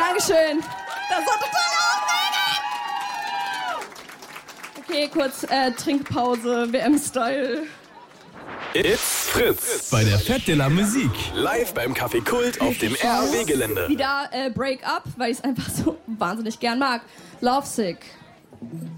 Dankeschön. Das war total aufregend. Okay, kurz Trinkpause, WM-Style. It's Fritz. Bei der Fête de la Musique. Live beim Café Kult auf dem RAW-Gelände. Wieder Break Up, weil ich es einfach so wahnsinnig gern mag. Lovesick.